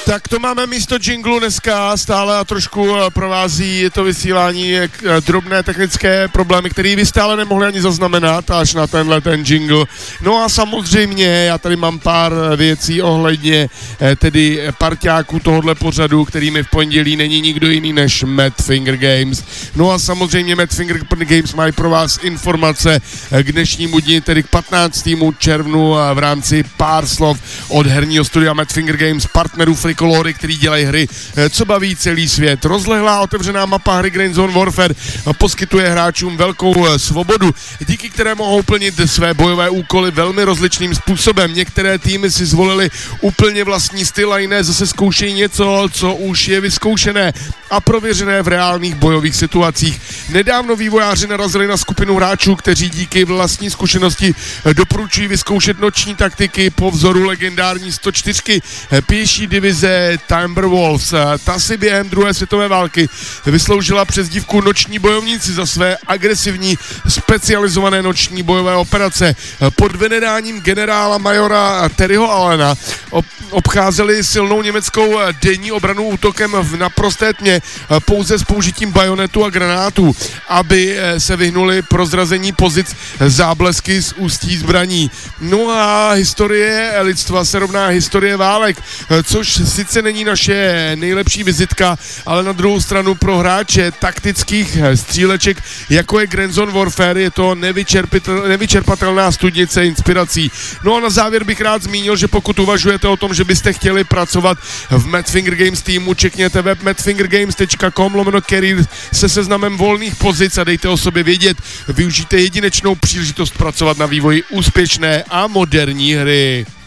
Tak to máme místo jinglu dneska stále a trošku provází to vysílání drobné technické problémy, které vy stále nemohli ani zaznamenat až na tenhle ten jingle. No a samozřejmě já tady mám pár věcí ohledně tedy parťáků tohohle pořadu, kterými v pondělí není nikdo jiný než Mad Finger Games. No a samozřejmě Mad Finger Games mají pro vás informace k dnešnímu dni, tedy k 15. červnu v rámci pár slov od herního studia Mad Finger Games, partnerů Frikolory, který dělají hry, co baví celý svět. Rozlehlá otevřená mapa hry Grand Zone Warfare poskytuje hráčům velkou svobodu, díky které mohou plnit své bojové úkoly velmi rozličným způsobem. Některé týmy si zvolili úplně vlastní styl a jiné zase zkoušejí něco, co už je vyzkoušené a prověřené v reálných bojových situacích. Nedávno vývojáři narazili na skupinu hráčů, kteří díky vlastní zkušenosti doporučují vyzkoušet noční taktiky po vzoru legendární 104 pěší divize Timberwolves. Ta si během druhé světové války vysloužila přezdívku Noční bojovníci za své agresivní specializované noční bojové operace. Pod vedením generála majora Terryho Allena obcházeli silnou německou denní obranu útokem v naprosté tmě pouze s použitím bajonetu a granátů, aby se vyhnuli prozrazení pozic záblesky z ústí zbraní. No a historie lidstva se rovná historie válek, což sice není naše nejlepší vizitka, ale na druhou stranu pro hráče taktických stříleček, jako je Grand Zone Warfare, je to nevyčerpatelná studnice inspirací. No a na závěr bych rád zmínil, že pokud uvažujete o tom, že byste chtěli pracovat v Mad Finger Games týmu, čekněte web madfingergames.com/career se seznamem volných pozic a dejte o sobě vědět. Využijte jedinečnou příležitost pracovat na vývoji úspěšné a moderní hry.